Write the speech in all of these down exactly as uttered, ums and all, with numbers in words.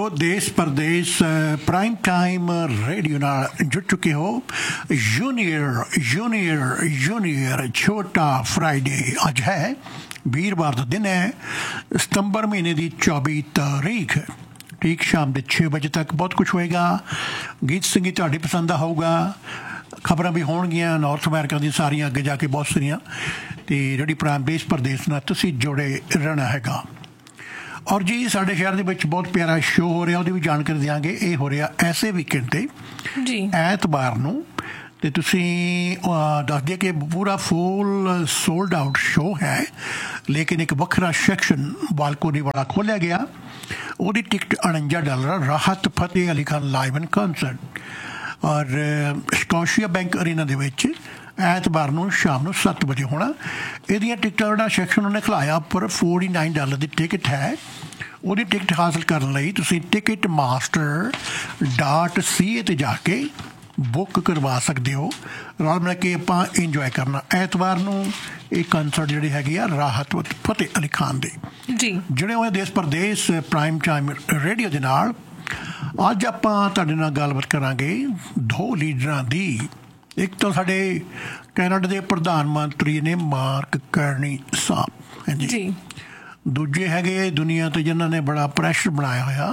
देश परदेश prime time radio नाल जुड़ चुके हो। जूनियर जूनियर जूनियर छोटा फ्राइडे अज है वीरवार का दिन है, सितंबर महीने की चौबी तारीख, ठीक शाम के छे बजे तक बहुत कुछ होएगा। गीत संगीत तुहाडी पसंद दा होगा, खबरां भी होणगियां नॉर्थ अमेरिका दी सारियां, अगे जाके बहुत सारियां, ते रेडियो प्राइम देश परदेश नाल तुसीं जुड़े रहना हैगा। और जी साढ़े शहर के विच बहुत प्यारा शो हो रहा, उसकी भी जानकारी देंगे। ये हो रहा ऐसे वीकेंड ते जी ऐतवार नूं, ते तुसीं दस दिए कि पूरा फुल सोल्ड आउट शो है, लेकिन एक वखरा सैक्शन बालकोनी वाला खोलिया गया। उसकी टिकट उनंजा डॉलर। राहत Fateh Ali Khan live in concert और स्कॉशिया बैंक अरीना दे विच ऐतवार नूं शाम नूं सत्त बजे होना। इहदियां टिकटां दा सैक्शन उन्हें खिलाया पर फोर्टी नाइन डॉलर की टिकट है। ਉਹਦੀ टिकट हासिल करने ਲਈ ਤੁਸੀਂ टिकट मास्टर डॉट सी ए ते जाके बुक करवा सकते हो। रल मिल के ਆਪਾਂ इंजॉय करना। ऐतवार ਨੂੰ ਇਹ ਕੰਸਰਟ ਜਿਹੜੀ ਹੈਗੀ ਆ ਰਾਹਤ ਫਤਿਹ ਅਲੀ ਖਾਨ ਦੇ ਜੀ ਜਿਹੜੇ ਹੋਏ ਦੇਸ਼ ਪ੍ਰਦੇਸ਼ ਪ੍ਰਾਈਮ ਟਾਈਮ ਰੇਡੀਓ ਦੇ ਨਾਲ। ਅੱਜ ਆਪਾਂ ਤੁਹਾਡੇ ਨਾਲ ਗੱਲਬਾਤ ਕਰਾਂਗੇ ਦੋ ਲੀਡਰਾਂ ਦੀ। ਇੱਕ ਤਾਂ ਸਾਡੇ ਕੈਨੇਡਾ ਦੇ ਪ੍ਰਧਾਨ ਮੰਤਰੀ ਨੇ ਮਾਰਕ ਕਰਨੀ ਸਾਹਿਬ ਹਾਂਜੀ ਜੀ। ਦੂਜੇ ਹੈਗੇ ਦੁਨੀਆ 'ਤੇ ਜਿਨ੍ਹਾਂ ਨੇ ਬੜਾ ਪ੍ਰੈਸ਼ਰ ਬਣਾਇਆ ਹੋਇਆ,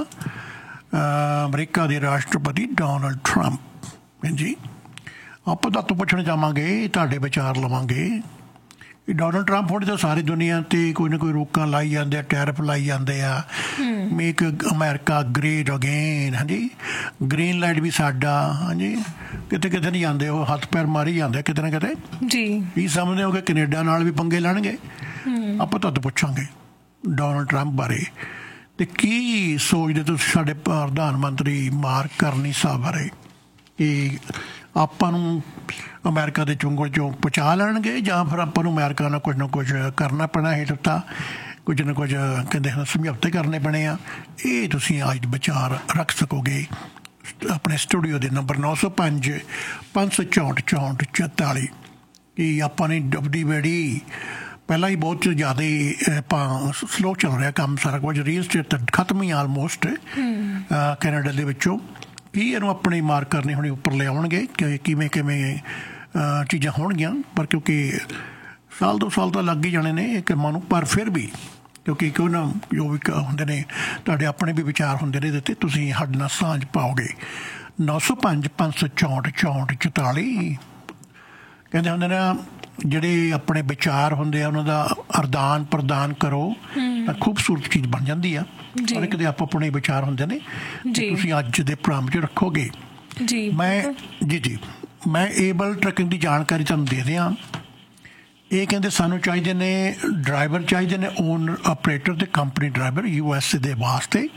ਅਮਰੀਕਾ ਦੇ ਰਾਸ਼ਟਰਪਤੀ ਡੋਨਲਡ ਟਰੰਪ ਹਾਂਜੀ। ਆਪਾਂ ਤਾਂ ਤੋਂ ਪੁੱਛਣਾ ਚਾਹਾਂਗੇ, ਤੁਹਾਡੇ ਵਿਚਾਰ ਲਵਾਂਗੇ। ਡੋਨਲਡ ਟਰੰਪ ਹੁਣ ਤਾਂ ਸਾਰੀ ਦੁਨੀਆ 'ਤੇ ਕੋਈ ਨਾ ਕੋਈ ਰੋਕਾਂ ਲਾਈ ਜਾਂਦੇ ਆ, ਟੈਰਿਫ ਲਾਈ ਜਾਂਦੇ ਆ। ਮੇਕ ਅਮਰੀਕਾ ਗ੍ਰੇਟ ਅਗੇਨ ਹਾਂਜੀ। ਗ੍ਰੀਨਲੈਂਡ ਵੀ ਸਾਡਾ ਹਾਂਜੀ। ਕਿਤੇ ਕਿਤੇ ਨਹੀਂ ਜਾਂਦੇ, ਉਹ ਹੱਥ ਪੈਰ ਮਾਰੀ ਜਾਂਦੇ ਕਿਤੇ ਨਾ ਕਿਤੇ ਜੀ। ਕੀ ਸਮਝਦੇ ਹੋ ਕਿ ਕੈਨੇਡਾ ਨਾਲ ਵੀ ਪੰਗੇ ਲੈਣਗੇ? ਆਪਾਂ ਤੁਹਾਨੂੰ ਪੁੱਛਾਂਗੇ ਡੋਨਲਡ ਟਰੰਪ ਬਾਰੇ, ਤੇ ਕੀ ਸੋਚਦੇ ਤੁਸੀਂ ਸਾਡੇ ਪ੍ਰਧਾਨ ਮੰਤਰੀ ਮਾਰਕ ਕਰਨੀ ਸਾਹਿਬ ਬਾਰੇ? ਕਿ ਆਪਾਂ ਨੂੰ ਅਮਰੀਕਾ ਦੇ ਚੁੰਗਲ 'ਚੋਂ ਪਹੁੰਚਾ ਲੈਣਗੇ ਜਾਂ ਫਿਰ ਆਪਾਂ ਨੂੰ ਅਮਰੀਕਾ ਨਾਲ ਕੁਝ ਨਾ ਕੁਝ ਕਰਨਾ ਪੈਣਾ ਹੈ, ਤਾਂ ਕੁਝ ਨਾ ਕੁਝ ਕਹਿੰਦੇ ਹਨ ਸਮਝੌਤੇ ਕਰਨੇ ਪੈਣੇ ਆ। ਇਹ ਤੁਸੀਂ ਅੱਜ ਵਿਚਾਰ ਰੱਖ ਸਕੋਗੇ ਆਪਣੇ ਸਟੂਡੀਓ ਦੇ ਨੰਬਰ ਨੌ ਸੌ ਪੰਜ ਪੰਜ ਸੌ ਚੌਂਹਠ ਚੌਂਹਠ ਚੁਤਾਲੀ। ਕਿ ਆਪਾਂ ਨੇ ਡੁੱਬਦੀ ਬੇੜੀ ਪਹਿਲਾਂ ਹੀ ਬਹੁਤ ਜ਼ਿਆਦਾ ਆਪਾਂ ਸਲੋ ਚੱਲ ਰਿਹਾ ਕੰਮ, ਸਾਰਾ ਕੁਝ ਰੀਅਲ ਸਟੇਟ ਤਾਂ ਖਤਮ ਹੀ ਆਲਮੋਸਟ ਕੈਨੇਡਾ ਦੇ ਵਿੱਚੋਂ। ਕੀ ਇਹਨੂੰ ਆਪਣੀ ਮਾਰਕ ਕਰਨੀ ਹੋਣੀ ਉੱਪਰ ਲਿਆਉਣਗੇ ਕਿ ਕਿਵੇਂ ਕਿਵੇਂ ਚੀਜ਼ਾਂ ਹੋਣਗੀਆਂ। ਪਰ ਕਿਉਂਕਿ ਸਾਲ ਦੋ ਸਾਲ ਤਾਂ ਲੱਗ ਹੀ ਜਾਣੇ ਨੇ ਇਹ ਕੰਮਾਂ ਨੂੰ, ਪਰ ਫਿਰ ਵੀ ਕਿਉਂਕਿ ਕਿਉਂ ਨਾ ਜੋ ਵੀ ਹੁੰਦੇ ਨੇ ਤੁਹਾਡੇ ਆਪਣੇ ਵੀ ਵਿਚਾਰ ਹੁੰਦੇ ਨੇ ਇਹਦੇ 'ਤੇ, ਤੁਸੀਂ ਸਾਡੇ ਨਾਲ ਸਾਂਝ ਪਾਓਗੇ। ਨੌ ਸੌ ਪੰਜ ਪੰਜ ਸੌ ਚੌਂਹਠ ਚੌਂਹਠ ਚੁਤਾਲੀ। ਕਹਿੰਦੇ ਹੁੰਦੇ ਨਾ ਜਿਹੜੇ ਆਪਣੇ ਵਿਚਾਰ ਹੁੰਦੇ ਆ ਉਹਨਾਂ ਦਾ ਆਦਾਨ ਪ੍ਰਦਾਨ ਕਰੋ ਤਾਂ ਖੂਬਸੂਰਤ ਚੀਜ਼ ਬਣ ਜਾਂਦੀ ਆ। ਹਰ ਇੱਕ ਦੇ ਆਪੋ ਆਪਣੇ ਵਿਚਾਰ ਹੁੰਦੇ ਨੇ, ਤੁਸੀਂ ਅੱਜ ਦੇ ਪ੍ਰੋਗਰਾਮ 'ਚ ਰੱਖੋਗੇ ਜੀ। ਮੈਂ ਜੀ ਜੀ ਮੈਂ ਏਬਲ ਟਰੱਕਿੰਗ ਦੀ ਜਾਣਕਾਰੀ ਤੁਹਾਨੂੰ ਦੇ ਦਿਆਂ। ਇਹ ਕਹਿੰਦੇ ਸਾਨੂੰ ਚਾਹੀਦੇ ਨੇ ਡਰਾਈਵਰ, ਚਾਹੀਦੇ ਨੇ ਓਨਰ ਆਪਰੇਟਰ ਤੇ company driver U S A ਦੇ ਵਾਸਤੇ।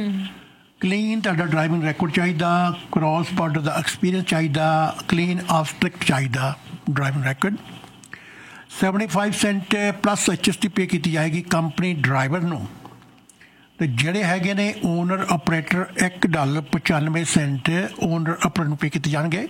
ਕਲੀਨ ਤੁਹਾਡਾ ਡਰਾਈਵਿੰਗ ਰੈਕੋਰਡ ਚਾਹੀਦਾ, ਕ੍ਰੋਸ ਬਾਰਡਰ ਦਾ ਐਕਸਪੀਰੀਅੰਸ ਚਾਹੀਦਾ, ਕਲੀਨ ਆਬਸਟ੍ਰਿਕਟ ਚਾਹੀਦਾ driving record. Seventy five Saint plus H S T ਪੇ ਕੀਤੀ ਜਾਏਗੀ ਕੰਪਨੀ ਡਰਾਈਵਰ ਨੂੰ। ਅਤੇ ਜਿਹੜੇ ਹੈਗੇ ਨੇ ਓਨਰ ਆਪਰੇਟਰ ਇੱਕ ਡਾਲਰ ਪਚਾਨਵੇਂ ਸੈਂਟ ਓਨਰ ਆਪਰੇਟਰ ਨੂੰ ਪੇ ਕੀਤੇ ਜਾਣਗੇ।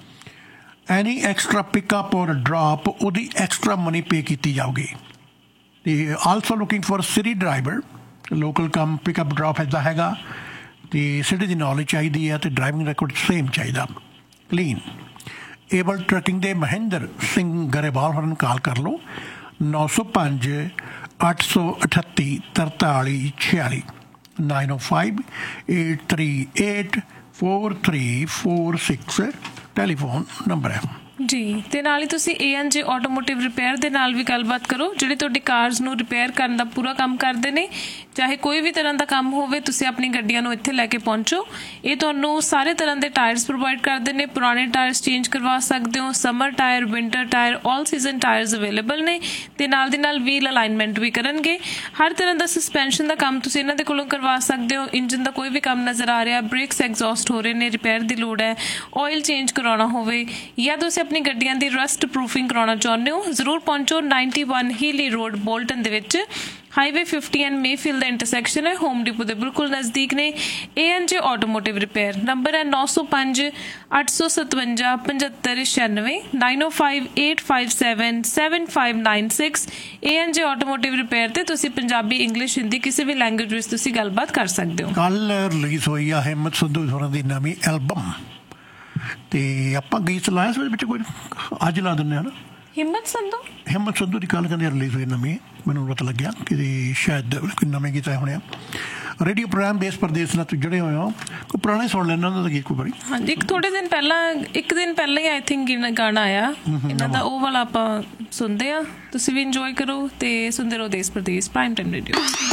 ਐਨੀ ਐਕਸਟਰਾ ਪਿਕਅਪ ਔਰ ਡਰੋਪ ਉਹਦੀ ਐਕਸਟਰਾ ਮਨੀ ਪੇ ਕੀਤੀ ਜਾਊਗੀ। ਅਤੇ also looking for city driver, local ਕੰਮ ਪਿਕਅਪ ਡਰੋਪ ਇੱਦਾਂ ਹੈਗਾ। ਅਤੇ ਸਿਟੀ ਦੀ ਨੌਲੇਜ ਚਾਹੀਦੀ ਹੈ ਅਤੇ ਡਰਾਈਵਿੰਗ ਰੈਕੋਰਡ ਸੇਮ ਚਾਹੀਦਾ ਕਲੀਨ। ਏਬਲ ਟਰੱਕਿੰਗ ਦੇ ਮਹਿੰਦਰ ਸਿੰਘ ਗਰੇਵਾਲ ਹੋਰਾਂ ਨੂੰ ਕਾਲ ਕਰ ਲਓ ਨੌ ਸੌ ਪੰਜ ਅੱਠ ਸੌ ਅਠੱਤੀ ਤਰਤਾਲੀ ਛਿਆਲੀ ਨਾਈਨ ਓ five eight three eight four three four six telephone number ਹੈ ਜੀ। ਤੇ ਨਾਲ ਹੀ ਤੁਸੀਂ ਏ ਐਨ ਜੇ ਆਟੋਮੋਟਿਵ ਰਿਪੇਅਰ ਦੇ ਨਾਲ ਵੀ ਗੱਲਬਾਤ ਕਰੋ, ਜਿਹੜੇ ਤੁਹਾਡੀ ਕਾਰਜ਼ ਨੂੰ ਰਿਪੇਅਰ ਕਰਨ ਦਾ ਪੂਰਾ ਕੰਮ ਕਰਦੇ ਨੇ। ਚਾਹੇ ਕੋਈ ਵੀ ਤਰ੍ਹਾਂ ਦਾ ਕੰਮ ਹੋਵੇ, ਤੁਸੀਂ ਆਪਣੀ ਗੱਡੀਆਂ ਨੂੰ ਇੱਥੇ ਲੈ ਕੇ ਪਹੁੰਚੋ। ਇਹ ਤੁਹਾਨੂੰ ਸਾਰੇ ਤਰ੍ਹਾਂ ਦੇ ਟਾਇਰਸ ਪ੍ਰੋਵਾਈਡ ਕਰਦੇ ਨੇ। ਪੁਰਾਣੇ ਟਾਇਰਸ ਚੇਂਜ ਕਰਵਾ ਸਕਦੇ ਹੋ, summer tyre, winter tyre, all season tyres available ਨੇ। ਅਤੇ ਨਾਲ ਦੀ ਨਾਲ ਵੀਲ ਅਲਾਈਨਮੈਂਟ ਵੀ ਕਰਨਗੇ। ਹਰ ਤਰ੍ਹਾਂ ਦਾ ਸਸਪੈਂਸ਼ਨ ਦਾ ਕੰਮ ਤੁਸੀਂ ਇਹਨਾਂ ਦੇ ਕੋਲੋਂ ਕਰਵਾ ਸਕਦੇ ਹੋ। ਇੰਜਨ ਦਾ ਕੋਈ ਵੀ ਕੰਮ ਨਜ਼ਰ ਆ ਰਿਹਾ, ਬ੍ਰੇਕਸ ਐਗਜ਼ੌਸਟ ਹੋ ਰਹੇ ਨੇ, ਰਿਪੇਅਰ ਦੀ ਲੋੜ ਹੈ, ਆਇਲ ਚੇਂਜ ਕਰਾਉਣਾ ਹੋਵੇ, ਜਾਂ ਤੁਸੀਂ ਆਪਣੀ ਗੱਡੀਆਂ ਦੀ ਰਸਟ ਪ੍ਰੂਫਿੰਗ ਕਰਾਉਣਾ ਚਾਹੁੰਦੇ ਹੋ, ਜ਼ਰੂਰ ਪਹੁੰਚੋ ਨਾਈਨਟੀ ਵਨ ਹੀਲੀ ਰੋਡ ਬੋਲਟਨ ਦੇ ਵਿੱਚ highway fifty and Mayfield the intersection ਹੈ, ਹੋਮ ਡਿਪੋ ਦੇ ਬਿਲਕੁਲ ਨਜ਼ਦੀਕ ਨੇ। ਏ ਐਨ ਜੇ ਆਟੋਮੋਟਿਵ ਰਿਪੇਅਰ, ਨੰਬਰ ਹੈ ਨੌ ਸੌ ਪੰਜ ਅੱਠ ਸੌ ਸਤਵੰਜਾ ਪਝੱਤਰ ਛਿਆਨਵੇਂ ਨਾਈਨ ਓ five eight five seven seven five nine six. ਏ ਐਨ ਜੇ ਆਟੋਮੋਟਿਵ ਰਿਪੇਅਰ ਤੇ ਤੁਸੀਂ ਪੰਜਾਬੀ, ਇੰਗਲਿਸ਼, ਹਿੰਦੀ ਕਿਸੇ ਵੀ ਲੈਂਗੁਏਜ ਵਿੱਚ ਤੁਸੀਂ ਗੱਲਬਾਤ ਕਰ ਸਕਦੇ ਹੋ। ਕੱਲ ਰਿਲੀਜ਼ ਹੋਈ ਆ ਹਿੰਮਤ ਸੰਧੂ ਹੋਰਾਂ ਦੀ ਨਵੀਂ ਐਲਬਮ, ਤੇ ਆਪਾਂ ਗੀਤ ਲਾਇਆ ਸੀ ਵਿੱਚ, ਕੋਈ ਅੱਜ ਲਾ ਦਿੰਦੇ ਹਾਂ ਨਾ। ਹਿੰਮਤ ਸੰਧੂ ਹਿੰਮਤ ਸੰਧੂ ਦੀ ਕੱਲ੍ਹ ਕਹਿੰਦੇ ਰਿਲੀਜ਼ ਹੋਈ ਨਵੀਂ, ਮੈਨੂੰ ਪਤਾ ਲੱਗਿਆ ਕਿ ਸ਼ਾਇਦ ਕੋਈ ਨਵੇਂ ਗੀਤ ਆਏ ਹੋਣੇ ਆ। ਰੇਡੀਓ ਪ੍ਰੋਗਰਾਮ ਦੇਸ਼ ਪ੍ਰਦੇਸ਼ ਨਾਲ ਜੁੜੇ ਹੋਏ ਹੋ, ਕੋਈ ਪੁਰਾਣੇ ਸੁਣ ਲੈਣਾ ਉਹਨਾਂ ਦਾ ਗੀਤ ਕੋਈ ਬੜੀ। ਹਾਂਜੀ, ਇੱਕ ਥੋੜੇ ਦਿਨ ਪਹਿਲਾਂ, ਇੱਕ ਦਿਨ ਪਹਿਲਾਂ ਹੀ ਆਈ ਥਿੰਕ ਗਾਣਾ ਆਇਆ ਇਹਨਾਂ ਦਾ, ਉਹ ਵਾਲਾ ਆਪਾਂ ਸੁਣਦੇ ਹਾਂ। ਤੁਸੀਂ ਵੀ ਇੰਜੋਏ ਕਰੋ ਤੇ ਸੁਣਦੇ ਰਹੋ ਦੇਸ਼ ਪ੍ਰਦੇਸ਼ ਪ੍ਰਾਈਮ ਟਾਈਮ ਰੇਡੀਓ।